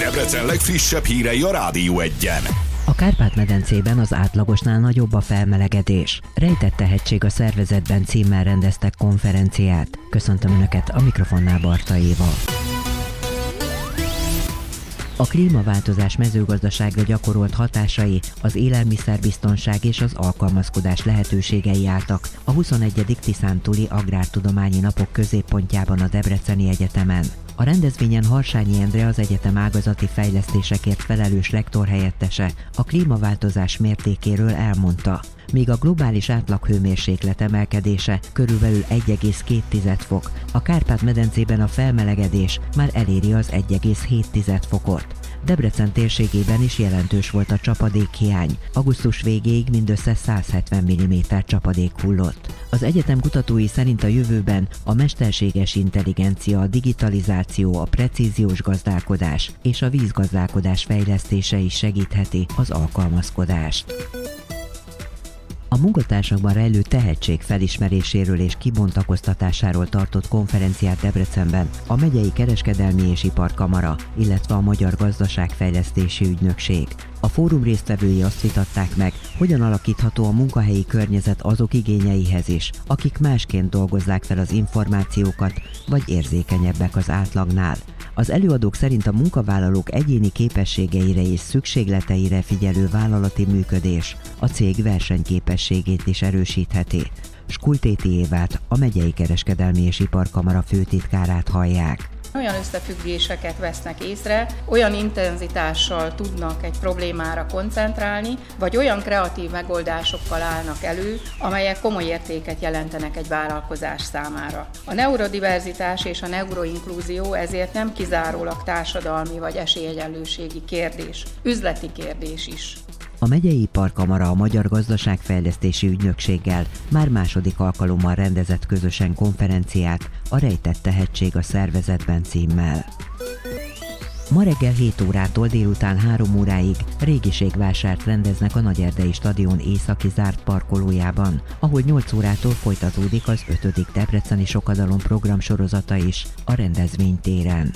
Debrecen legfrissebb hírei a Rádió Egyen. A Kárpát-medencében az átlagosnál nagyobb a felmelegedés. Rejtett tehetség a szervezetben címmel rendeztek konferenciát. Köszöntöm Önöket, a mikrofonnál Barta Éva. A klímaváltozás mezőgazdaságra gyakorolt hatásai, az élelmiszerbiztonság és az alkalmazkodás lehetőségei álltak a 21. Tiszántúli Agrártudományi Napok középpontjában a Debreceni Egyetemen. A rendezvényen Harsányi Endre, az egyetem ágazati fejlesztésekért felelős rektorhelyettese a klímaváltozás mértékéről elmondta. Míg a globális átlaghőmérséklet emelkedése körülbelül 1,2 fok, a Kárpát-medencében a felmelegedés már eléri az 1,7 fokot. Debrecen térségében is jelentős volt a csapadékhiány. Augusztus végéig mindössze 170 mm csapadék hullott. Az egyetem kutatói szerint a jövőben a mesterséges intelligencia, a digitalizáció, a precíziós gazdálkodás és a vízgazdálkodás fejlesztése is segítheti az alkalmazkodást. A munkatársakban rejlő tehetség felismeréséről és kibontakoztatásáról tartott konferenciát Debrecenben a Megyei Kereskedelmi és Iparkamara, illetve a Magyar Gazdaságfejlesztési Ügynökség. A fórum résztvevői azt vitatták meg, hogyan alakítható a munkahelyi környezet azok igényeihez is, akik másként dolgozzák fel az információkat, vagy érzékenyebbek az átlagnál. Az előadók szerint a munkavállalók egyéni képességeire és szükségleteire figyelő vállalati működés a cég versenyképességét is erősítheti. Skultéti Évát, a Megyei Kereskedelmi és Iparkamara főtitkárát hallják. Olyan összefüggéseket vesznek észre, olyan intenzitással tudnak egy problémára koncentrálni, vagy olyan kreatív megoldásokkal állnak elő, amelyek komoly értéket jelentenek egy vállalkozás számára. A neurodiverzitás és a neuroinklúzió ezért nem kizárólag társadalmi vagy esélyegyenlőségi kérdés, üzleti kérdés is. A Megyei Iparkamara a Magyar Gazdaságfejlesztési Ügynökséggel már második alkalommal rendezett közösen konferenciát a Rejtett tehetség a szervezetben címmel. Ma reggel 7 órától délután 3 óráig régiségvásárt rendeznek a Nagyerdei Stadion északi zárt parkolójában, ahol 8 órától folytatódik az 5. Debreceni Sokadalom programsorozata is a rendezvénytéren.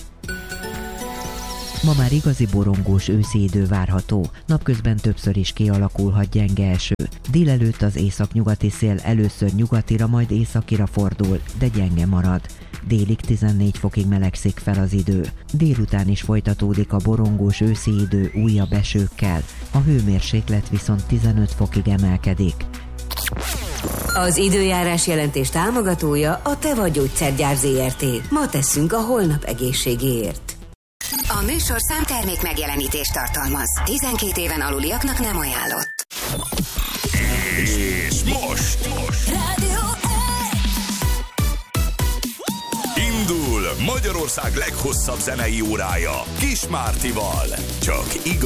Ma már igazi borongós őszi idő várható, napközben többször is kialakulhat gyenge eső. Délelőtt az északnyugati szél először nyugatira, majd északira fordul, de gyenge marad. Délig 14 fokig melegszik fel az idő. Délután is folytatódik a borongós őszi idő újabb esőkkel, a hőmérséklet viszont 15 fokig emelkedik. Az időjárás jelentés támogatója a Te vagy Gyógyszergyár Zrt. Ma tesszünk a holnap egészségéért. A műsorszám termék megjelenítést tartalmaz. 12 éven aluliaknak nem ajánlott. És most Rádió indul Magyarország leghosszabb zenei órája Kis Mártival. Csak igaz.